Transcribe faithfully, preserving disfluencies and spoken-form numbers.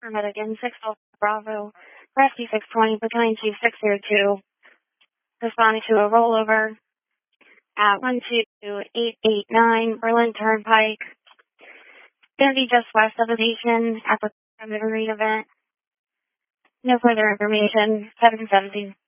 Paramedic in six Alpha Bravo, Rescue six twenty, Battalion Chief six zero two, responding to a rollover at one two eight eight nine Berlin Turnpike. Going to be just west of the station at the Marine event. No further information. seven seventeen.